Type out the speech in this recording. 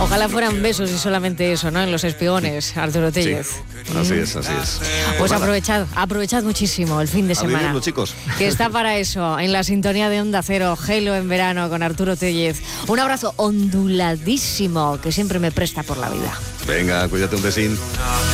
Ojalá fueran besos y solamente eso, ¿no? En los espigones, Arturo Tellez. Sí, así es, así es. Pues aprovechad muchísimo el fin de semana. Vivirlo, chicos. Que está para eso, en la sintonía de Onda Cero, Gelo en verano con Arturo Tellez. Un abrazo onduladísimo que siempre me presta por la vida. Venga, cuídate, un besín.